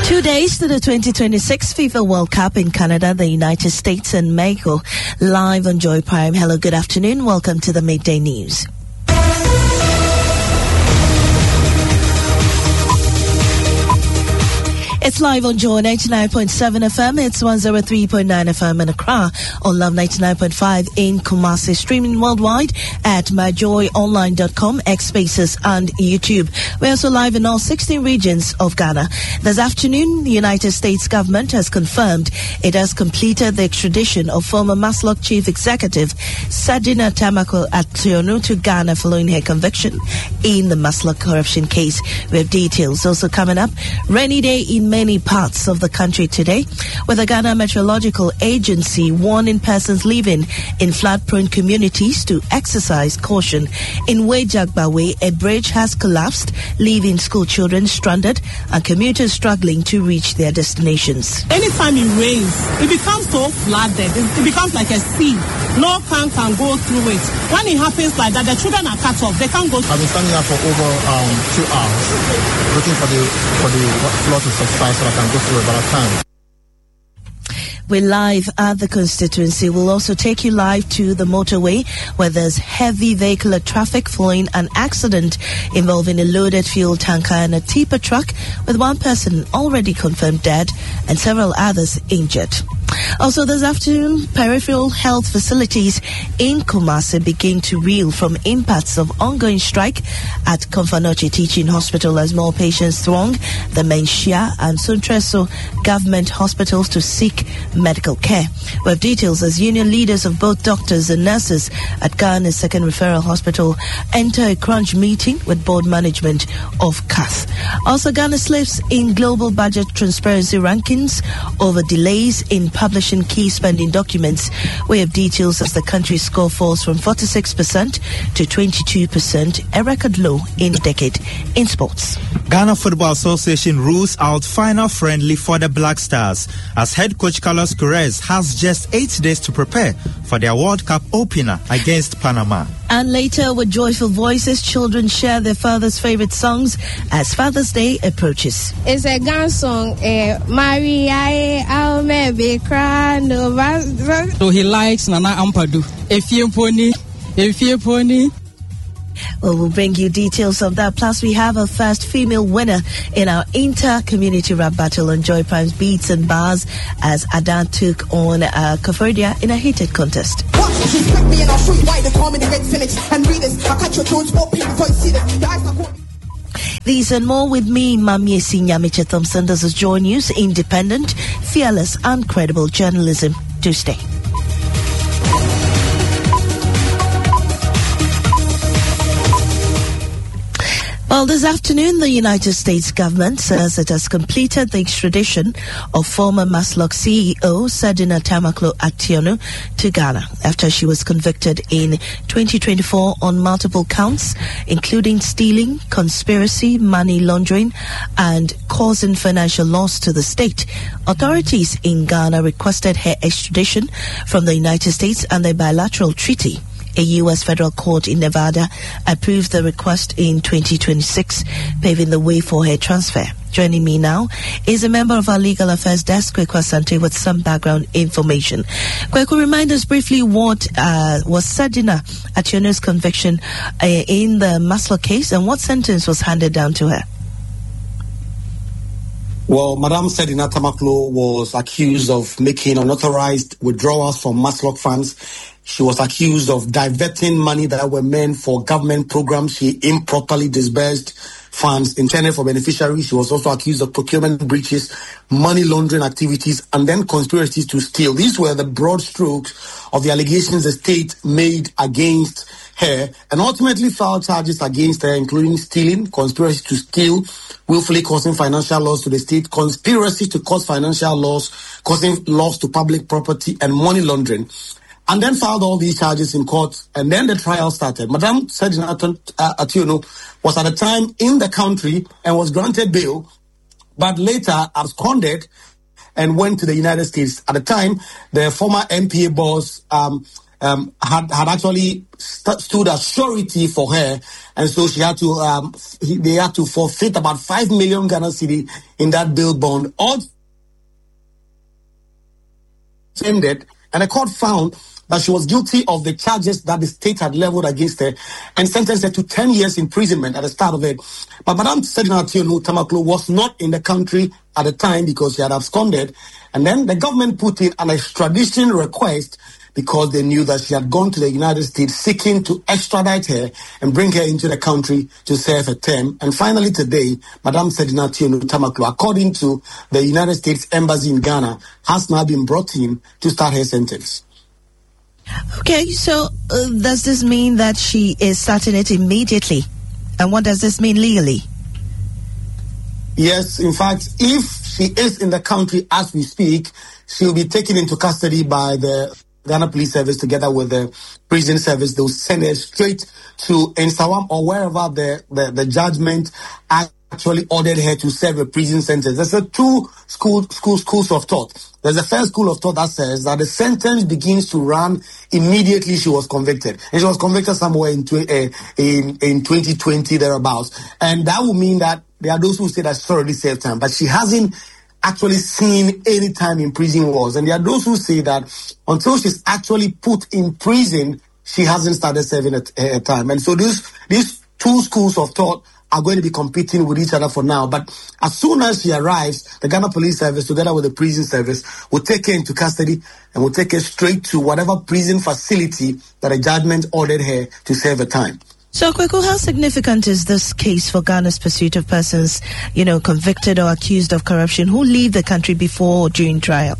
2 days to the 2026 FIFA World Cup in Canada, the United States and Mexico. Live on Joy Prime. Hello, good afternoon. Welcome to the Midday News. It's live on Joy 99.7 FM. It's 103.9 FM in Accra, on Love 99.5 in Kumasi. Streaming worldwide at myjoyonline.com, X Spaces and YouTube. We're also live in all 16 regions of Ghana. This afternoon, the United States government has confirmed it has completed the extradition of former Maslock Chief Executive Sadina Tamaklo Ationu to Ghana following her conviction in the Maslock corruption case. We have details also coming up. Rainy day in many parts of the country today, with the Ghana Meteorological Agency warning persons living in flood-prone communities to exercise caution. In Wejagbawe, a bridge has collapsed, leaving school children stranded and commuters struggling to reach their destinations. Anytime it rains, it becomes so flooded. It becomes like a sea. No car can go through it. When it happens like that, the children are cut off. They can't go. I've been standing here for over 2 hours, looking for the floor to subside so I can go through it, but I can't. We're live at the constituency. We'll also take you live to the motorway where there's heavy vehicular traffic following an accident involving a loaded fuel tanker and a tipper truck, with one person already confirmed dead and several others injured. Also this afternoon, peripheral health facilities in Kumasi begin to reel from impacts of ongoing strike at Komfanoche Teaching Hospital as more patients throng the Menchia and Suntreso government hospitals to seek medical care. We have details as union leaders of both doctors and nurses at Ghana's second referral hospital enter a crunch meeting with board management of CAS. Also, Ghana slips in global budget transparency rankings over delays in publishing key spending documents. We have details as the country's score falls from 46% to 22%, a record low in a decade. In sports, Ghana Football Association rules out final friendly for the Black Stars as head coach Carlos Queiroz has just 8 days to prepare for their World Cup opener against Panama. And later, with joyful voices, children share their father's favorite songs as Father's Day approaches. It's a Ghana song, Maria, I'll maybe cry. So he likes Nana Ampadu. If you pony. Well, we'll bring you details of that. Plus, we have a first female winner in our inter-community rap battle on Joy Prime's Beats and Bars as Adan took on Kafordia in a heated contest. These and more with me, Mami Esinyamiche Thompson. This is Joy News, independent, fearless, and credible journalism. Do stay. Well, this afternoon, the United States government says it has completed the extradition of former Maslock CEO Sadina Tamaklo Ationu to Ghana after she was convicted in 2024 on multiple counts, including stealing, conspiracy, money laundering, and causing financial loss to the state. Authorities in Ghana requested her extradition from the United States and a bilateral treaty. A U.S. federal court in Nevada approved the request in 2026, paving the way for her transfer. Joining me now is a member of our legal affairs desk, Kweku Asante, with some background information. Kweku, remind us briefly what was Sadina Ationu's conviction in the Maslock case and what sentence was handed down to her? Well, Madame Sadina Tamaklo was accused of making unauthorized withdrawals from Maslock funds. She was accused of diverting money that were meant for government programs. She improperly disbursed funds intended for beneficiaries. She was also accused of procurement breaches, money laundering activities, and then conspiracies to steal. These were the broad strokes of the allegations the state made against her, and ultimately filed charges against her, including stealing, conspiracy to steal, willfully causing financial loss to the state, conspiracy to cause financial loss, causing loss to public property, and money laundering. And then filed all these charges in court, and then the trial started. Madame Sadina Ationu was at the time in the country and was granted bail, but later absconded and went to the United States. At the time, the former MPA boss had actually stood as surety for her, and so she had to they had to forfeit about 5 million Ghana cedi in that bail bond. All ended, and the court found that she was guilty of the charges that the state had leveled against her and sentenced her to 10 years imprisonment at the start of it. But Madam Sedina Ationu Tamaklo was not in the country at the time because she had absconded. And then the government put in an extradition request because they knew that she had gone to the United States seeking to extradite her and bring her into the country to serve a term. And finally today, Madam Sedina Ationu Tamaklo, according to the United States Embassy in Ghana, has now been brought in to start her sentence. Okay, so does this mean that she is starting it immediately? And what does this mean legally? Yes, in fact, if she is in the country as we speak, she will be taken into custody by the Ghana Police Service together with the prison service. They'll send her straight to Nsawam or wherever the judgment actually ordered her to serve a prison sentence. There's two schools of thought. There's the first school of thought that says that the sentence begins to run immediately she was convicted. And she was convicted somewhere in 2020 thereabouts. And that will mean that there are those who say that she's already served time, but she hasn't actually seen any time in prison was. And there are those who say that until she's actually put in prison, she hasn't started serving her time. And so these two schools of thought are going to be competing with each other for now. But as soon as she arrives, the Ghana Police Service, together with the prison service, will take her into custody and will take her straight to whatever prison facility that a judgment ordered her to serve a time. So, Kweku, how significant is this case for Ghana's pursuit of persons, convicted or accused of corruption who leave the country before or during trial?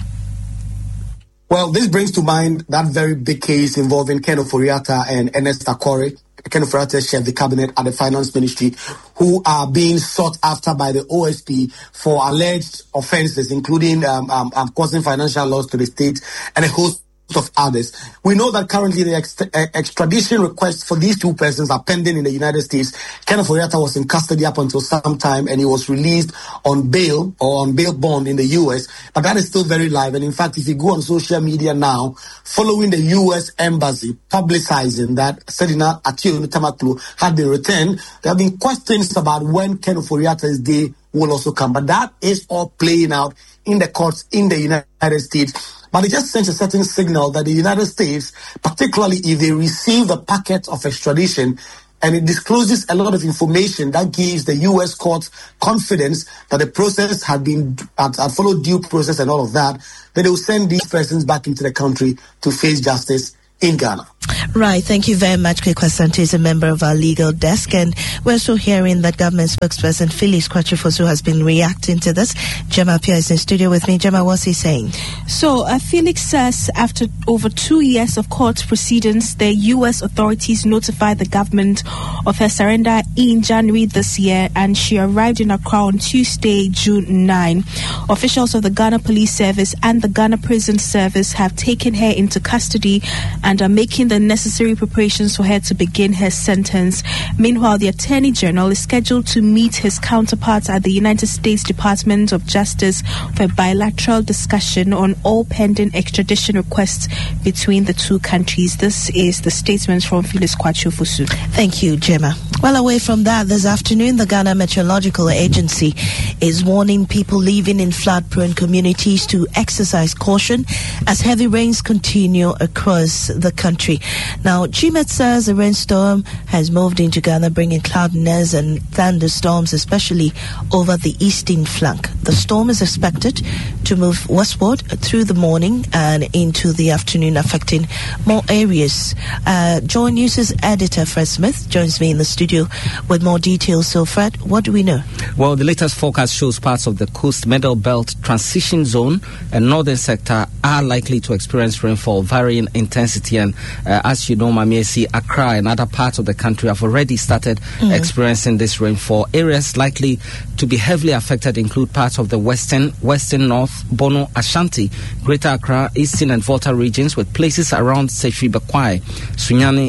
Well, this brings to mind that very big case involving Ken Ofori-Atta and Ernest Akore. Ken Ofori-Atta chef the cabinet at the finance ministry, who are being sought after by the OSP for alleged offences, including causing financial loss to the state and a host of others. We know that currently the extradition requests for these two persons are pending in the United States. Ken Ofori-Atta was in custody up until some time, and he was released on bail or on bail bond in the U.S., but that is still very live. And in fact, if you go on social media now, following the U.S. Embassy publicizing that Sedina Ationu Tamaklo had been returned, there have been questions about when Ken Ofori-Atta's day will also come. But that is all playing out in the courts in the United States. But it just sends a certain signal that the United States, particularly if they receive the packet of extradition and it discloses a lot of information that gives the U.S. courts confidence that the process had followed due process and all of that, then they will send these persons back into the country to face justice in Ghana. Right, thank you very much. Kweku Asante is a member of our legal desk, and we're also hearing that government spokesperson Felix Kwatri Fosu has been reacting to this. Gemma Pia is in studio with me. Gemma, what's he saying? So Felix says after over 2 years of court proceedings, the U.S. authorities notified the government of her surrender in January this year, and she arrived in Accra on Tuesday, June 9. Officials of the Ghana Police Service and the Ghana Prison Service have taken her into custody and are making the necessary preparations for her to begin her sentence. Meanwhile, the Attorney General is scheduled to meet his counterparts at the United States Department of Justice for a bilateral discussion on all pending extradition requests between the two countries. This is the statement from Felix Kwatri Fosu. Thank you, Gemma. Well, away from that, this afternoon, the Ghana Meteorological Agency is warning people living in flood-prone communities to exercise caution as heavy rains continue across the country. Now, GMET says a rainstorm has moved into Ghana, bringing cloudiness and thunderstorms, especially over the eastern flank. The storm is expected to move westward through the morning and into the afternoon, affecting more areas. Joy News' editor, Fred Smith, joins me in the studio with more details. So, Fred, what do we know? Well, the latest forecast shows parts of the coast, middle belt, transition zone, and northern sector are likely to experience rainfall varying intensity. And as you know, Mamiesi, Accra and other parts of the country have already started experiencing this rainfall. Areas likely to be heavily affected include parts of the western north, Bono, Ashanti, Greater Accra, Eastern and Volta regions, with places around Sefi Bakwai, Sunyani,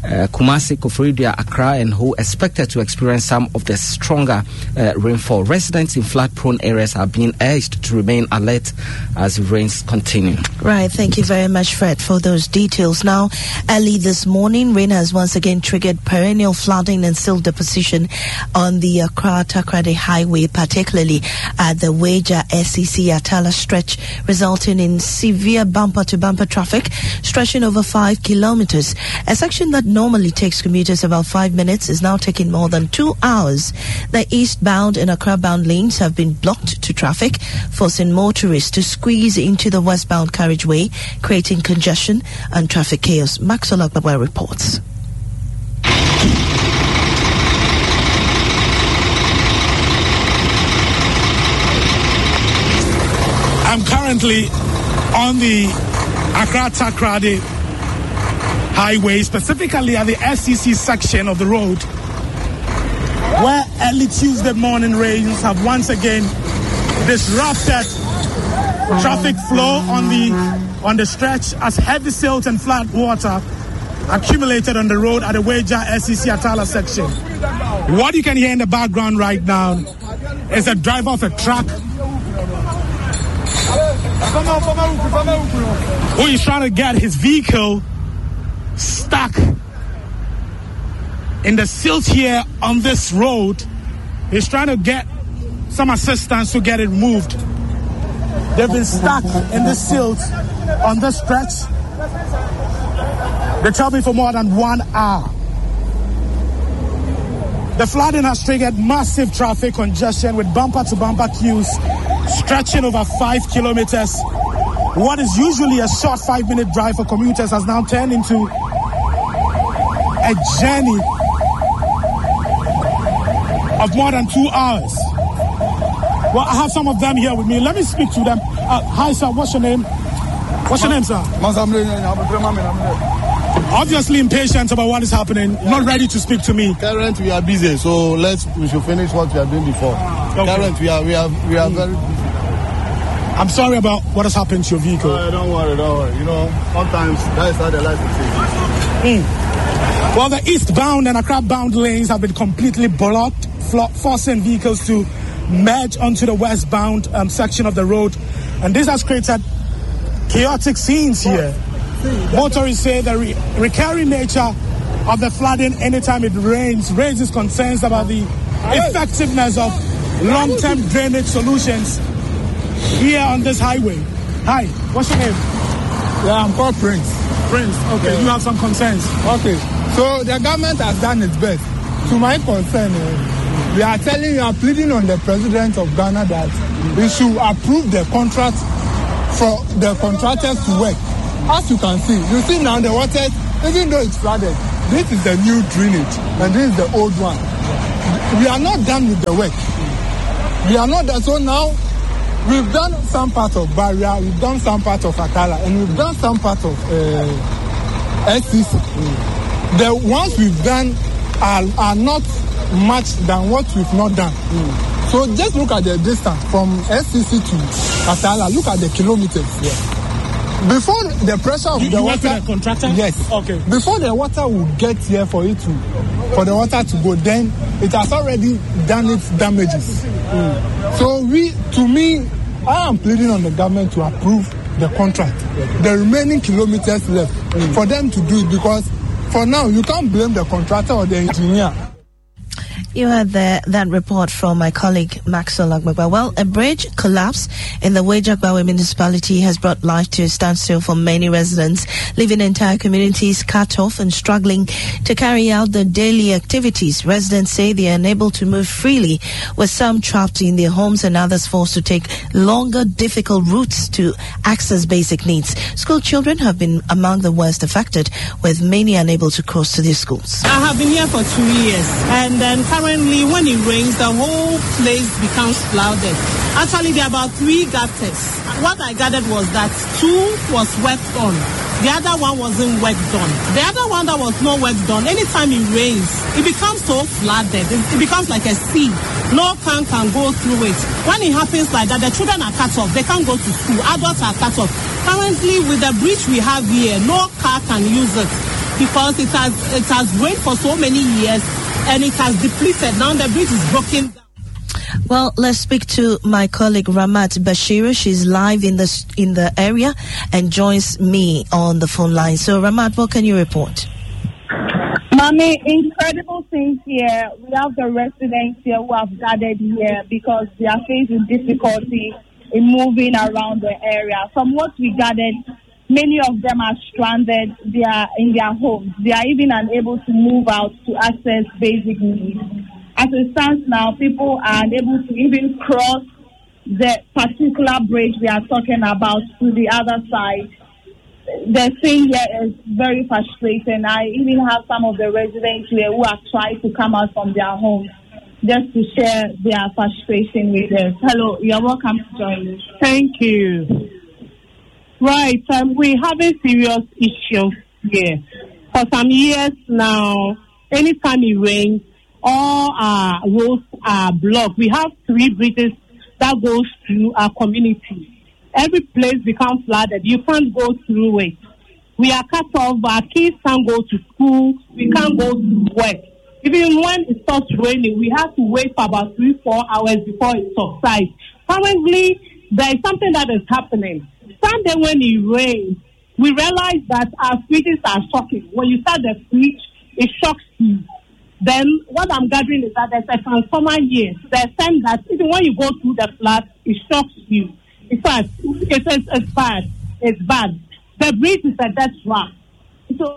Kumasi, Koforidua, Accra, and Ho expected to experience some of the stronger rainfall. Residents in flood-prone areas are being urged to remain alert as rains continue. Right, thank you very much, Fred, for those details. Now, early this morning, rain has once again triggered perennial flooding and silt deposition on the Accra-Takoradi Highway, particularly at the Weija SEC Atala stretch, resulting in severe bumper-to-bumper traffic stretching over 5 kilometers. A section that normally takes commuters about 5 minutes is now taking more than 2 hours. The eastbound and Accra-bound lanes have been blocked to traffic, forcing motorists to squeeze into the westbound carriageway, creating congestion and traffic chaos. Maxwell Agbagba reports. I'm currently on the Accra-Takoradi Highway, specifically at the SEC section of the road, where early Tuesday morning rains have once again disrupted traffic flow on the stretch as heavy silt and flood water accumulated on the road at the Weija SEC Atala section. What you can hear in the background right now is the driver of a truck who is trying to get his vehicle stuck in the silt here on this road. He's trying to get some assistance to get it moved. They've been stuck in the silt on this stretch. They tell me for more than 1 hour. The flooding has triggered massive traffic congestion with bumper-to-bumper queues stretching over 5 kilometers. What is usually a short 5-minute drive for commuters has now turned into a journey of more than 2 hours. Well, I have some of them here with me. Let me speak to them. Hi, sir. What's your name? What's your name, sir? Obviously impatient about what is happening. Yeah. Not ready to speak to me. Current, we are busy, so we should finish what we are doing before. Okay. Current, we are very busy. I'm sorry about what has happened to your vehicle. Don't worry. You know, sometimes that is how the life is. Well, the eastbound and Accra-bound lanes have been completely blocked, forcing vehicles to merge onto the westbound section of the road. And this has created chaotic scenes here. Motorists say the recurring nature of the flooding anytime it rains raises concerns about the effectiveness of long-term drainage solutions here on this highway. Hi, what's your name? Yeah, I'm called Prince. Prince, okay, you have some concerns. Okay, so the government has done its best. To my concern, we are pleading on the president of Ghana that we should approve the contract for the contractors to work. As you can see now the water, even though it's flooded, this is the new drainage and this is the old one. We are not done with the work. We are not done. So now we've done some part of Barrier, we've done some part of Atala, and we've done some part of SEC. The ones we've done are not much than what we've not done. So just look at the distance from SEC to Atala. Look at the kilometers. Yeah. Before the pressure of the water, the contractor? Yes. Okay. Before the water will get here for the water to go, then it has already done its damages. So I am pleading on the government to approve the contract. The remaining kilometers left for them to do it, because for now you can't blame the contractor or the engineer. You had that report from my colleague Maxwell Agbagba. Well, a bridge collapse in the Weija municipality has brought life to a standstill for many residents, leaving entire communities cut off and struggling to carry out their daily activities. Residents say they are unable to move freely, with some trapped in their homes and others forced to take longer, difficult routes to access basic needs. School children have been among the worst affected, with many unable to cross to their schools. I have been here for 2 years, and then currently when it rains, the whole place becomes flooded. Actually, there are about 3 gutters. What I gathered was that 2 was worked on. The other one wasn't worked on. The other one that was not worked on, anytime it rains, it becomes so flooded. It becomes like a sea. No car can go through it. When it happens like that, the children are cut off. They can't go to school. Adults are cut off. Currently, with the bridge we have here, no car can use it. because it has rained for so many years and it has depleted. Now the bridge is broken down. Well, let's speak to my colleague Ramat Bashiru. She's live in the area and joins me on the phone line. So, Ramat, what can you report? Mommy, incredible things here. We have the residents here who have gathered here because they are facing difficulty in moving around the area. From what we gathered, many of them are stranded. They are in their homes. They are even unable to move out to access basic needs. As it stands now, people are unable to even cross the particular bridge we are talking about to the other side. The thing here is very frustrating. I even have some of the residents here who have tried to come out from their homes just to share their frustration with us. Hello, you're welcome to join us. Thank you. Right, we have a serious issue here. For some years now, anytime it rains, all our roads are blocked. We have 3 bridges that goes through our community. Every place becomes flooded. You can't go through it. We are cut off. Our kids can't go to school. We can't go to work. Even when it starts raining, we have to wait for about 3-4 hours before it subsides. Currently, there is something that is happening. Sunday when it rains, we realize that our fridges are shocking. When you start the fridge, it shocks you. Then what I'm gathering is that there's a transformer here. There's time that even when you go through the flood, it shocks you. In fact, it's bad. It's bad. The bridge is a dead trap. So.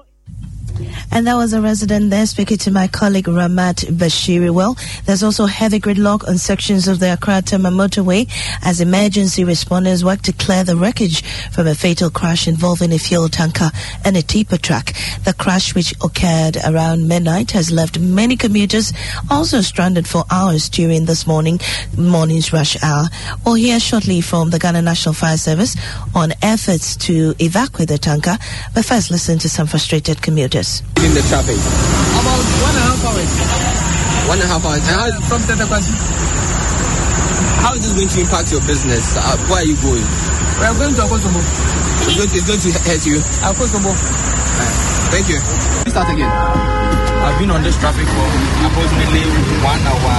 And that was a resident there speaking to my colleague Ramat Bashiri. Well, there's also heavy gridlock on sections of the Accra-Tema motorway as emergency responders work to clear the wreckage from a fatal crash involving a fuel tanker and a tipper truck. The crash, which occurred around midnight, has left many commuters also stranded for hours during this morning's rush hour. We'll hear shortly from the Ghana National Fire Service on efforts to evacuate the tanker, but first listen to some frustrated commuters. In the traffic? About 1.5 hours. 1.5 hours. And how is this going to impact your business? Where are you going? We are going to Akosombo. It's going to hurt you? Akosombo. Thank you. Start again. I've been on this traffic for approximately 1 hour.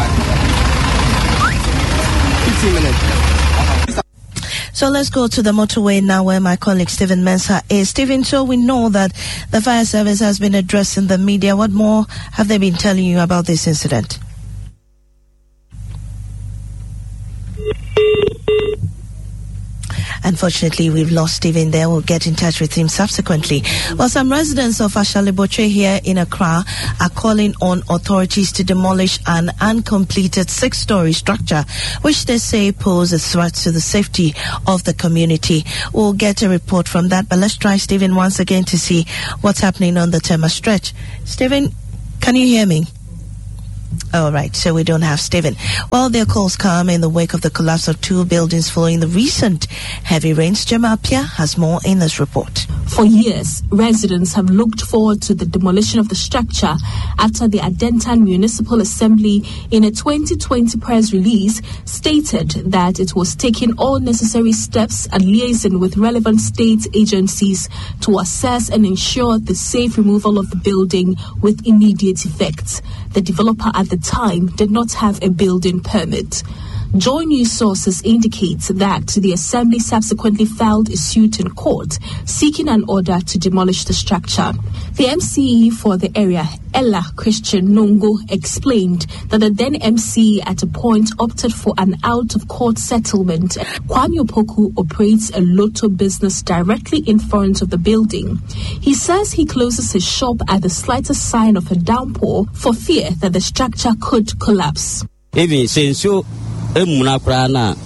15 minutes. So let's go to the motorway now where my colleague Stephen Mensah is. Stephen, so we know that the fire service has been addressing the media. What more have they been telling you about this incident? Unfortunately, we've lost Stephen there. We'll get in touch with him subsequently. Well, some residents of Ashaleboche here in Accra are calling on authorities to demolish an uncompleted 6-story structure, which they say pose a threat to the safety of the community. We'll get a report from that, but let's try Stephen once again to see what's happening on the Tema stretch. Stephen, can you hear me? All right, so we don't have Stephen. Well, their calls come in the wake of the collapse of 2 buildings following the recent heavy rains. Gemma Apia has more in this report. For years, residents have looked forward to the demolition of the structure after the Adentan Municipal Assembly, in a 2020 press release, stated that it was taking all necessary steps and liaising with relevant state agencies to assess and ensure the safe removal of the building with immediate effect. The developer at the time did not have a building permit. Joy News sources indicate that the Assembly subsequently filed a suit in court seeking an order to demolish the structure. The MCE for the area, Ella Christian Nongo, explained that the then MC at a point opted for an out-of-court settlement. Kwame Opoku operates a lotto business directly in front of the building. He says he closes his shop at the slightest sign of a downpour for fear that the structure could collapse. Even since you because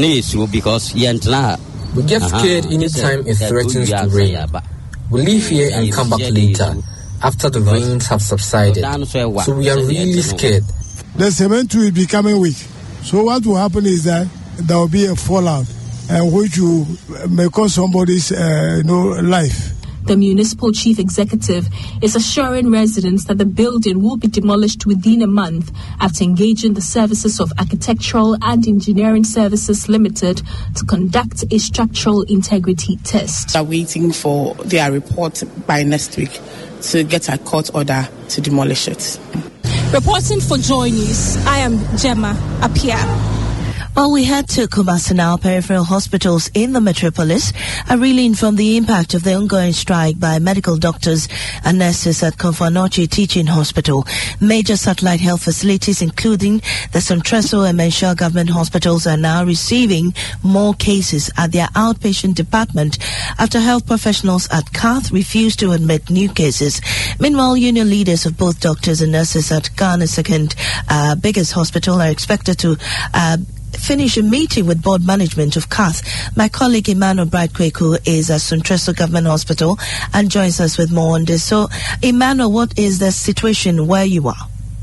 we get scared anytime it threatens to rain. We leave here and come back later after the rains have subsided. So we are really scared. The cement will be becoming weak. So what will happen is that there will be a fallout, which may cause somebody's life. The municipal chief executive is assuring residents that the building will be demolished within a month after engaging the services of Architectural and Engineering Services Limited to conduct a structural integrity test. We are waiting for their report by next week to get a court order to demolish it. Reporting for Joy News, I am Gemma Apia. Well, we head to Kumasi now. Peripheral hospitals in the metropolis are reeling from the impact of the ongoing strike by medical doctors and nurses at Komfo Anokye Teaching Hospital. Major satellite health facilities, including the Sontresso and Mensah government hospitals, are now receiving more cases at their outpatient department after health professionals at Kath refused to admit new cases. Meanwhile, union leaders of both doctors and nurses at Ghana's second biggest hospital are expected to finish a meeting with board management of Kath. My colleague Emmanuel Bright-Kweku is at Sontresso Government Hospital and joins us with more on this. So, Emmanuel, what is the situation where you are?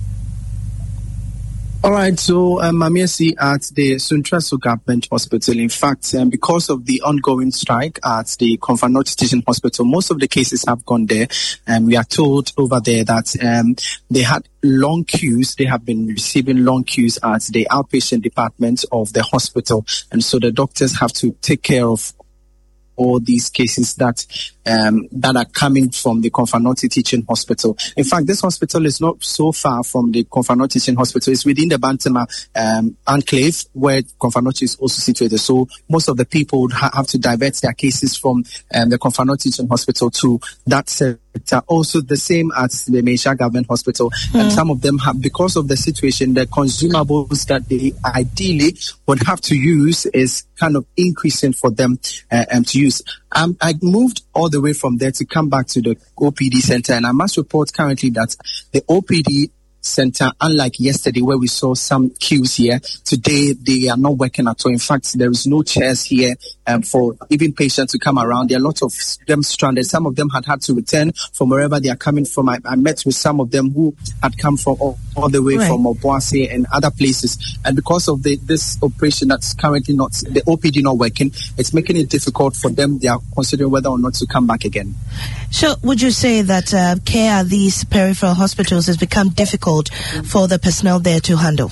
All right, so I'm at the Sontresso Government Hospital. In fact, because of the ongoing strike at the Komfo Anokye Teaching Hospital, most of the cases have gone there. And we are told over there that they had long queues. They have been receiving long queues at the outpatient department of the hospital. And so the doctors have to take care of all these cases that are coming from the Komfo Anokye Teaching Hospital. In fact, this hospital is not so far from the Komfo Anokye Teaching Hospital. It's within the Bantama enclave where Komfo Anokye is also situated. So most of the people would have to divert their cases from the Komfo Anokye Teaching Hospital to that sector. Also the same at the Mensah Government Hospital. And some of them have, because of the situation, the consumables that they ideally would have to use is kind of increasing for them to use. I moved all the way from there to come back to the OPD center, and I must report currently that the OPD center, unlike yesterday where we saw some queues here, today they are not working at all. In fact, there is no chairs here for even patients to come around. There are lots of them stranded. Some of them had to return from wherever they are coming from. I met with some of them who had come from all the way from Obuasi and other places. And because of this operation that's currently not, the OPD not working, it's making it difficult for them. They are considering whether or not to come back again. So would you say that care at these peripheral hospitals has become difficult for the personnel there to handle?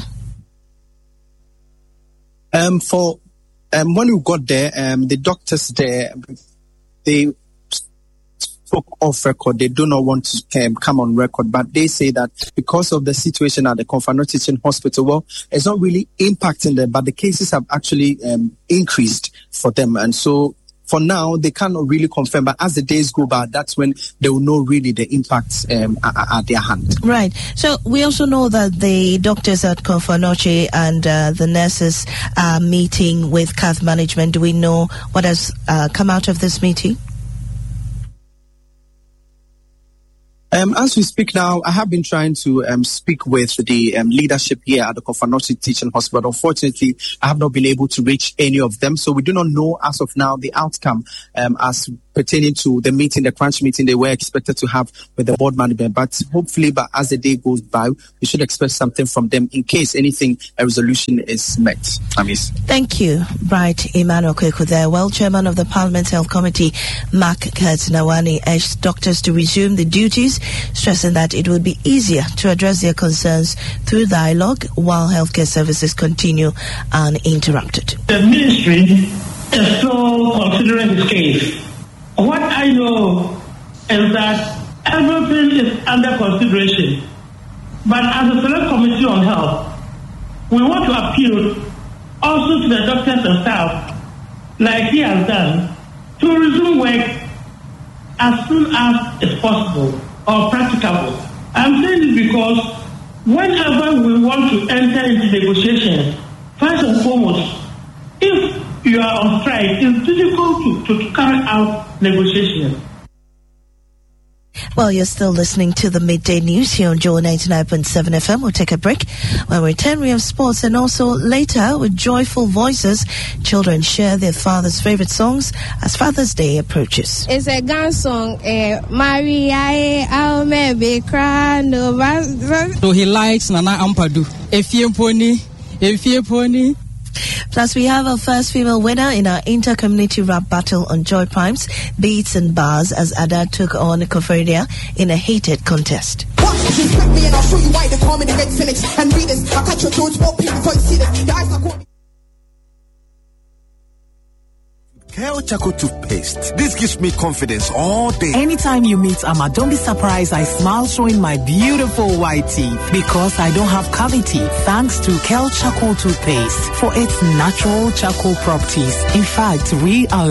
When we got there, the doctors there, they spoke off record. They do not want to come on record, but they say that because of the situation at the Komfo Anokye Teaching Hospital, well, it's not really impacting them, but the cases have actually increased for them. And so for now, they cannot really confirm, but as the days go by, that's when they will know really the impacts at their hand. Right. So we also know that the doctors at Komfo Anokye and the nurses are meeting with Kath management. Do we know what has come out of this meeting? As we speak now, I have been trying to speak with the leadership here at the Komfo Anokye Teaching Hospital. Unfortunately, I have not been able to reach any of them. So we do not know as of now the outcome as pertaining to the meeting, the crunch meeting they were expected to have with the board management. But hopefully, as the day goes by, we should expect something from them in case anything, a resolution is met. Thank you, Bright Emmanuel Kweku there. Well, Chairman of the Parliament's Health Committee, Mark Kurtz-Nawani, urged doctors to resume the duties, stressing that it would be easier to address their concerns through dialogue while healthcare services continue uninterrupted. The ministry is still considering this case. What I know is that everything is under consideration. But as a select committee on health, we want to appeal also to the doctors and staff, like he has done, to resume work as soon as it's possible or practicable. I'm saying this because whenever we want to enter into negotiations, first and foremost, if you are on strike, it's difficult to carry out negotiations. Well, you're still listening to the Midday News here on Joy 99.7 FM. We'll take a break. When we return, we have sports, and also later, with joyful voices, children share their father's favorite songs as Father's Day approaches. It's a gun song. Maria, I'll maybe cry. So he likes Nana Ampadu. If you pony. Plus, we have our first female winner in our inter-community rap battle on Joy Primes, Beats and Bars, as Ada took on Koforidua in a heated contest. Respect me and I'll show you why they call me the Red Phoenix. And read this, I'll catch your toes, walk people before you see this. Your eyes are caught. Kel Chaco toothpaste. This gives me confidence all day. Anytime you meet Amma, don't be surprised I smile showing my beautiful white teeth because I don't have cavity thanks to Kel Chaco toothpaste for its natural charcoal properties. In fact, we are